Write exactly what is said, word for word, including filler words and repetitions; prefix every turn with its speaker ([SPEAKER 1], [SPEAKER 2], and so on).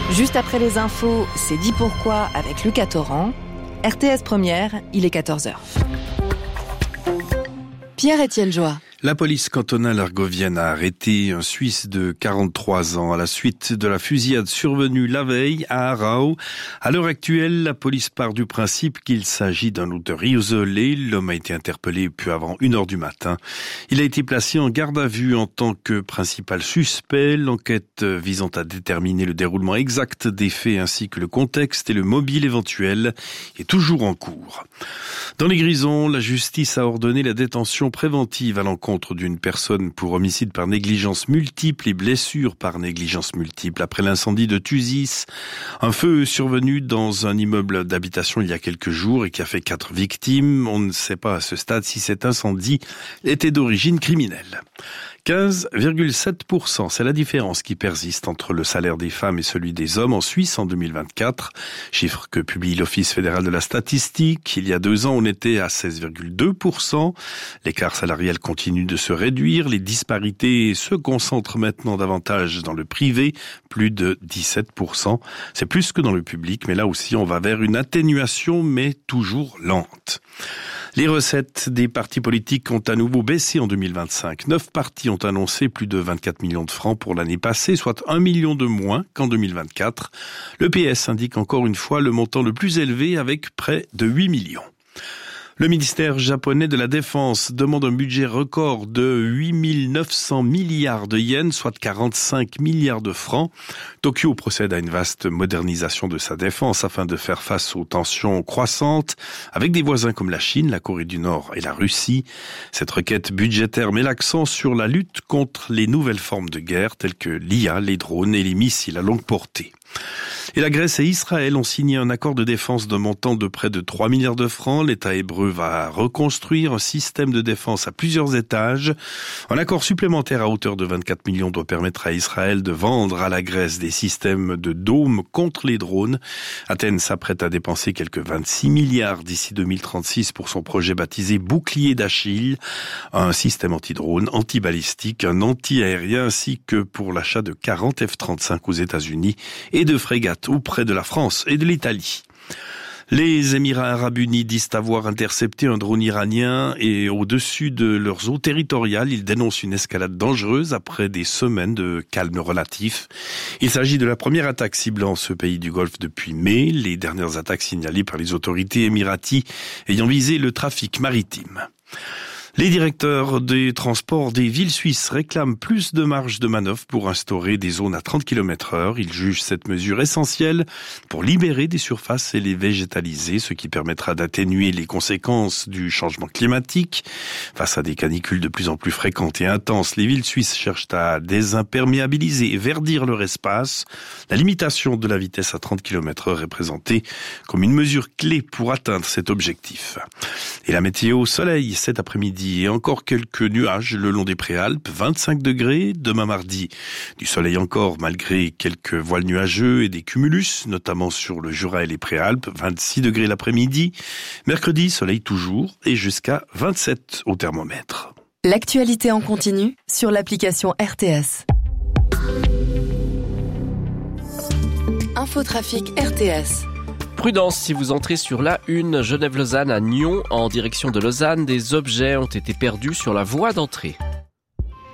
[SPEAKER 1] Juste après les infos, c'est dit pourquoi avec Lucas Torrent. R T S Première, il est quatorze heures. Pierre-Étienne Joie.
[SPEAKER 2] La police cantonale argovienne a arrêté un Suisse de quarante-trois ans à la suite de la fusillade survenue la veille à Aarau. À l'heure actuelle, la police part du principe qu'il s'agit d'un auteur isolé. L'homme a été interpellé peu avant une heure du matin. Il a été placé en garde à vue en tant que principal suspect. L'enquête visant à déterminer le déroulement exact des faits ainsi que le contexte et le mobile éventuel est toujours en cours. Dans les Grisons, la justice a ordonné la détention préventive à l'encontre d'une personne pour homicide par négligence multiple et blessure par négligence multiple après l'incendie de Thusis. Un feu survenu dans un immeuble d'habitation il y a quelques jours et qui a fait quatre victimes. On ne sait pas à ce stade si cet incendie était d'origine criminelle. quinze virgule sept pour cent, c'est la différence qui persiste entre le salaire des femmes et celui des hommes en Suisse en deux mille vingt-quatre. Chiffre que publie l'Office fédéral de la statistique. Il y a deux ans, on était à seize virgule deux pour cent. L'écart salarial continue de se réduire. Les disparités se concentrent maintenant davantage dans le privé, plus de dix-sept pour cent. C'est plus que dans le public, mais là aussi, on va vers une atténuation, mais toujours lente. Les recettes des partis politiques ont à nouveau baissé en deux mille vingt-cinq. Neuf partis ont annoncé plus de vingt-quatre millions de francs pour l'année passée, soit un million de moins qu'en deux mille vingt-quatre. Le P S indique encore une fois le montant le plus élevé avec près de huit millions. Le ministère japonais de la Défense demande un budget record de huit mille neuf cents milliards de yens, soit quarante-cinq milliards de francs. Tokyo procède à une vaste modernisation de sa défense afin de faire face aux tensions croissantes avec des voisins comme la Chine, la Corée du Nord et la Russie. Cette requête budgétaire met l'accent sur la lutte contre les nouvelles formes de guerre telles que l'I A, les drones et les missiles à longue portée. Et la Grèce et Israël ont signé un accord de défense d'un montant de près de trois milliards de francs. L'État hébreu va reconstruire un système de défense à plusieurs étages. Un accord supplémentaire à hauteur de vingt-quatre millions doit permettre à Israël de vendre à la Grèce des systèmes de dômes contre les drones. Athènes s'apprête à dépenser quelques vingt-six milliards d'ici deux mille trente-six pour son projet baptisé Bouclier d'Achille, un système anti-drone, anti-balistique, un anti-aérien ainsi que pour l'achat de quarante F trente-cinq aux États-Unis et de frégates auprès de la France et de l'Italie. Les Émirats arabes unis disent avoir intercepté un drone iranien et au-dessus de leurs eaux territoriales, ils dénoncent une escalade dangereuse après des semaines de calme relatif. Il s'agit de la première attaque ciblant ce pays du Golfe depuis mai, les dernières attaques signalées par les autorités émiraties ayant visé le trafic maritime. Les directeurs des transports des villes suisses réclament plus de marge de manœuvre pour instaurer des zones à trente kilomètres heure. Ils jugent cette mesure essentielle pour libérer des surfaces et les végétaliser, ce qui permettra d'atténuer les conséquences du changement climatique. Face à des canicules de plus en plus fréquentes et intenses, les villes suisses cherchent à désimperméabiliser et verdir leur espace. La limitation de la vitesse à trente kilomètres heure est présentée comme une mesure clé pour atteindre cet objectif. Et la météo, soleil cet après-midi. Et encore quelques nuages le long des Préalpes, vingt-cinq degrés. Demain mardi, du soleil encore malgré quelques voiles nuageux et des cumulus, notamment sur le Jura et les Préalpes, vingt-six degrés l'après-midi. Mercredi, soleil toujours et jusqu'à vingt-sept au thermomètre.
[SPEAKER 1] L'actualité en continu sur l'application R T S. Infotrafic R T S.
[SPEAKER 3] Prudence si vous entrez sur la une, Genève-Lausanne à Nyon, en direction de Lausanne, des objets ont été perdus sur la voie d'entrée.